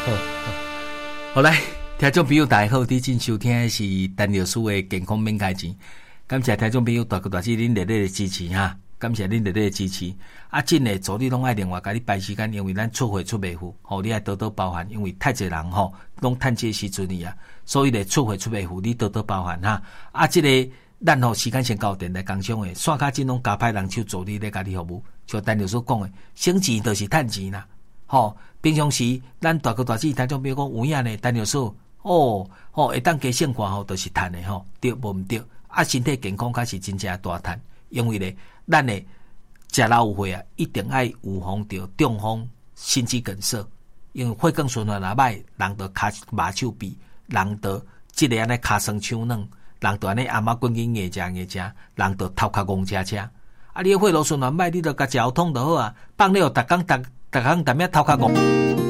好来，听众朋友大家好，你正收听的是陈老师的健康免开钱。感谢听众朋友大哥大姐恁热烈的支持哈，感谢恁热烈的支持。啊，真的做你拢爱另外甲你排时间，因为咱出货出袂赴，吼，你爱多多包涵，因为太侪人吼，拢趁这时阵去啊，所以咧出货出袂赴，你多多包涵哈。啊，这个咱吼时间先到电台工商的，线卡真拢加派人手助理咧甲你服务，像陈老师讲的，省钱就是趁钱啦。吼，平常时咱大哥大姐听众朋友讲有影呢，陈老师会当加省看吼，就是趁的吼，对无毋对？啊，身体健康才是真正大趁，因为咧，咱的食老有血啊，一定爱预防着中风、心肌梗塞，因为血管循环若歹，人就骹麻手臂，人就即个安尼骹酸手软，人就安尼阿妈滚紧硬食，人就头壳戆车。啊，你的血路循环歹，你就甲食药通就好啊，放了逐工逐暝头壳戆。